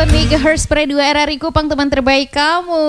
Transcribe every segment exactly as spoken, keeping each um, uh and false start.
Megahertz Pre dua R R I Kupang, teman terbaik kamu.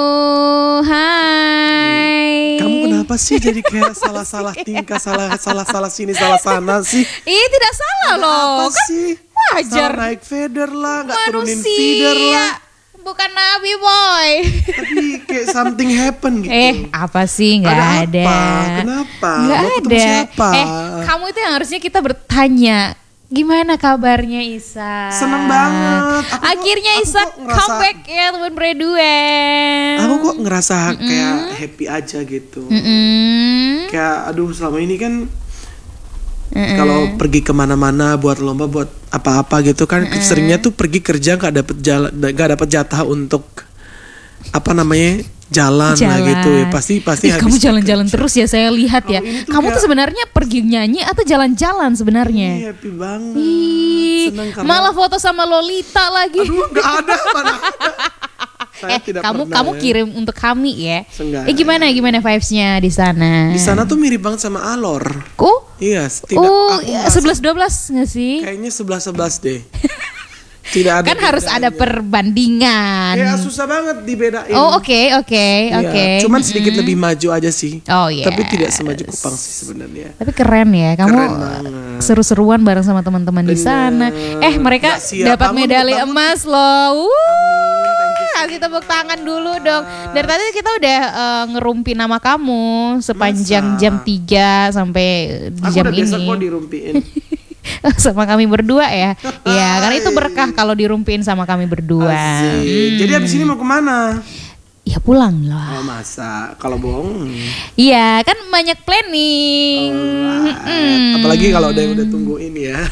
Hai. Kamu kenapa sih jadi kayak salah-salah tingkah, salah salah salah sini, salah sana sih? Ih, tidak salah loh. Apa Kan sih? wajar. Salah naik feeder lah, nggak turunin Manusia. feeder lah. Bukan nabi, boy. Tapi kayak something happen gitu. Eh, apa sih? Nggak Ada ada. apa? Kenapa? Nggak Mau ketemu ada. siapa? Eh, kamu itu yang harusnya kita bertanya. Gimana kabarnya Isa? Seneng banget. Aku kok- Akhirnya aku Isa kok ngerasa- comeback ya teman Breduen. Aku kok ngerasa kayak happy aja gitu. Mm-mm. Kayak aduh selama ini kan Mm-mm. kalau pergi kemana-mana buat lomba buat apa-apa gitu kan seringnya tuh pergi kerja nggak dapet jalan nggak dapet jatah untuk apa namanya jalan, lah Jalan. gitu ya pasti pasti Ih, habis kamu jalan-jalan kerja. terus ya, saya lihat ya. Kalau ini tuh Kamu tuh kayak- sebenarnya pergi nyanyi atau jalan-jalan sebenarnya? Ih, happy banget. Ih, Seneng karena malah foto sama Lolita lagi. aduh nggak ada mana ada. Saya eh, tidak kamu pernah kamu ya. kirim untuk kami ya. Seenggak. Eh, gimana gimana vibes-nya di sana? Di sana tuh mirip banget sama Alor. Oh, Iya, tidak oh, aku merasa sebelas dua belas nggak sih? kayaknya sebelas sebelas deh. Tidak ada. Kan harus ada bedanya. perbandingan. Ya susah banget dibedain. Oh, oke oke Iya, oke. Cuman sedikit lebih maju aja sih. Oh, iya. Tapi tidak semaju Kupang sih sebenarnya. Tapi keren ya, kamu Keren banget. seru-seruan bareng sama teman-teman di Bener. sana. Eh, mereka Nggak siap. dapat Bangun, medali bangun. emas loh. Wuh, Thank you so kasih tepuk tangan dulu dong. Dari tadi kita udah eh, ngerumpi nama kamu sepanjang Masa? jam tiga sampai di Aku jam udah biasa ini. kok dirumpiin. Sama kami berdua ya. Ya, karena itu berkah kalau dirumpiin sama kami berdua. Asik. Jadi abis ini mau kemana? Ya pulang lah. Oh masa? Kalau bohong. Iya, kan banyak planning. Alright. Mm. Apalagi kalau ada yang udah tungguin ya.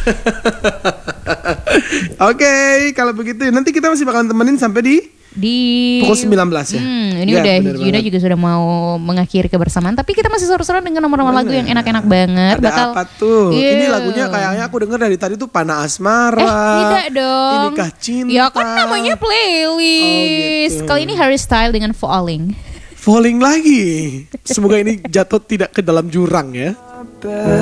Oke, kalau begitu nanti kita masih bakalan temenin sampai di Di pukul sembilan belas ya. Hmm, ini Ya, udah bener Yuda banget. juga sudah mau mengakhiri kebersamaan, tapi kita masih seru-seruan dengan nomor-nomor lagu yang enak-enak banget. Ada Bakal apa tuh? Iya. Ini lagunya kayaknya aku denger dari tadi tuh Panah Asmara. Eh, tidak dong. Inikah Cinta. Ya kan namanya playlist. Oh, gitu. Kali ini Harry Style dengan Falling. Falling lagi. Semoga ini jatuh tidak ke dalam jurang ya.